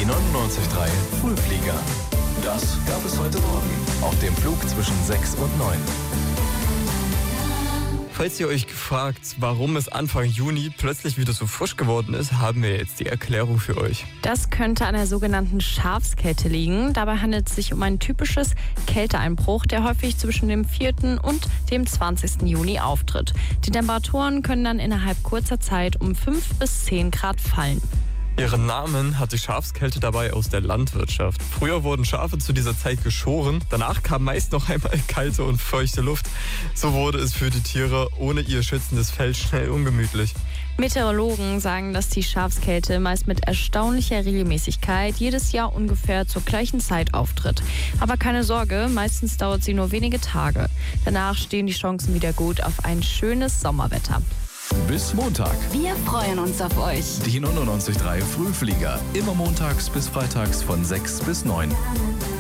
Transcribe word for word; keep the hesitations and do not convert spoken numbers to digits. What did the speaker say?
neunundneunzig Komma drei Frühflieger. Das gab es heute Morgen auf dem Flug zwischen sechs und neun. Falls ihr euch gefragt, warum es Anfang Juni plötzlich wieder so frisch geworden ist, haben wir jetzt die Erklärung für euch. Das könnte an der sogenannten Schafskälte liegen. Dabei handelt es sich um ein typisches Kälteeinbruch, der häufig zwischen dem vierten und dem zwanzigsten Juni auftritt. Die Temperaturen können dann innerhalb kurzer Zeit um fünf bis zehn Grad fallen. Ihren Namen hat die Schafskälte dabei aus der Landwirtschaft. Früher wurden Schafe zu dieser Zeit geschoren, danach kam meist noch einmal kalte und feuchte Luft. So wurde es für die Tiere ohne ihr schützendes Fell schnell ungemütlich. Meteorologen sagen, dass die Schafskälte meist mit erstaunlicher Regelmäßigkeit jedes Jahr ungefähr zur gleichen Zeit auftritt. Aber keine Sorge, meistens dauert sie nur wenige Tage. Danach stehen die Chancen wieder gut auf ein schönes Sommerwetter. Bis Montag. Wir freuen uns auf euch. Die neunundneunzig Komma drei Frühflieger. Immer montags bis freitags von sechs bis neun.